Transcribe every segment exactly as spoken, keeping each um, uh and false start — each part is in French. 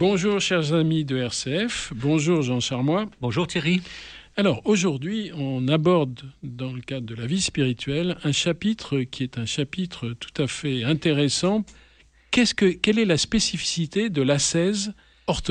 Bonjour chers amis de R C F, bonjour Jean Charmois. Bonjour Thierry. Alors aujourd'hui on aborde dans le cadre de la vie spirituelle un chapitre qui est un chapitre tout à fait intéressant. Qu'est-ce que, quelle est la spécificité de l'ascèse orthodoxe ?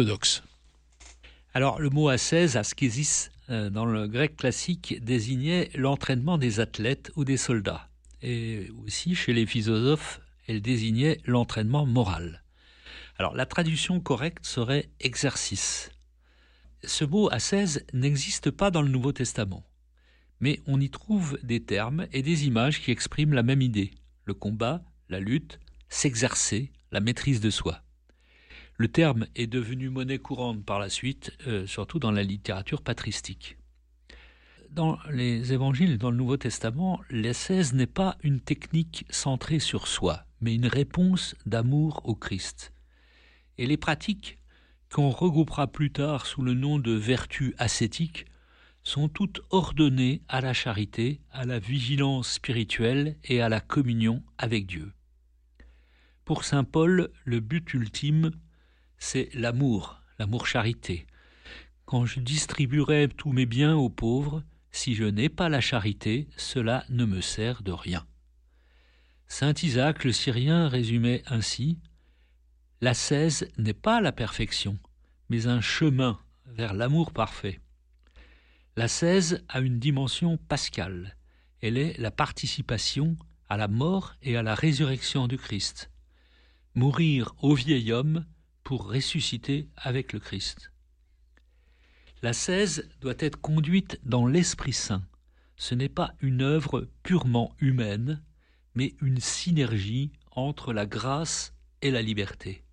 Alors le mot ascèse, askésis, euh, dans le grec classique, désignait l'entraînement des athlètes ou des soldats. Et aussi chez les philosophes, elle désignait l'entraînement moral. Alors la traduction correcte serait exercice. Ce mot ascèse n'existe pas dans le Nouveau Testament, mais on y trouve des termes et des images qui expriment la même idée, le combat, la lutte, s'exercer, la maîtrise de soi. Le terme est devenu monnaie courante par la suite, euh, surtout dans la littérature patristique. Dans les évangiles, dans le Nouveau Testament, l'ascèse n'est pas une technique centrée sur soi, mais une réponse d'amour au Christ. Et les pratiques, qu'on regroupera plus tard sous le nom de vertus ascétiques, sont toutes ordonnées à la charité, à la vigilance spirituelle et à la communion avec Dieu. Pour saint Paul, le but ultime, c'est l'amour, l'amour-charité. Quand je distribuerai tous mes biens aux pauvres, si je n'ai pas la charité, cela ne me sert de rien. Saint Isaac le Syrien résumait ainsi: l'ascèse n'est pas la perfection, mais un chemin vers l'amour parfait. L'ascèse a une dimension pascale. Elle est la participation à la mort et à la résurrection du Christ. Mourir au vieil homme pour ressusciter avec le Christ. L'ascèse doit être conduite dans l'Esprit Saint. Ce n'est pas une œuvre purement humaine, mais une synergie entre la grâce et la liberté.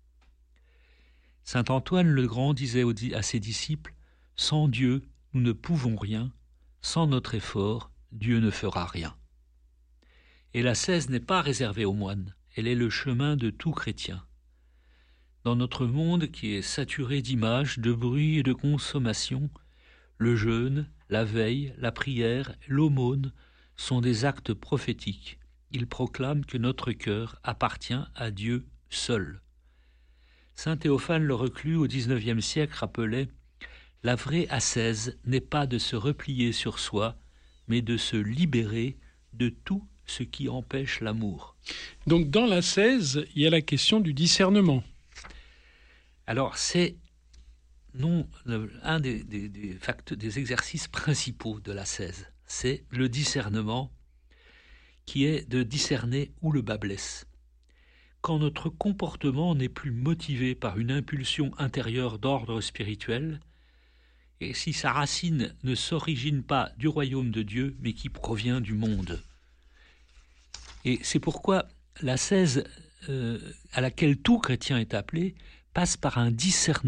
Saint Antoine le Grand disait à ses disciples: « Sans Dieu, nous ne pouvons rien. Sans notre effort, Dieu ne fera rien. » Et l'ascèse n'est pas réservée aux moines. Elle est le chemin de tout chrétien. Dans notre monde qui est saturé d'images, de bruit et de consommation, le jeûne, la veille, la prière, l'aumône sont des actes prophétiques. Ils proclament que notre cœur appartient à Dieu seul. Saint Théophane le Reclus au dix-neuvième siècle rappelait: « La vraie ascèse n'est pas de se replier sur soi, mais de se libérer de tout ce qui empêche l'amour. » Donc dans l'ascèse, il y a la question du discernement. Alors c'est non, le, un des, des, des, facteurs, des exercices principaux de l'ascèse, c'est le discernement, qui est de discerner où le bas blesse. Quand notre comportement n'est plus motivé par une impulsion intérieure d'ordre spirituel, et si sa racine ne s'origine pas du royaume de Dieu, mais qui provient du monde. Et c'est pourquoi l'ascèse euh, à laquelle tout chrétien est appelé passe par un discernement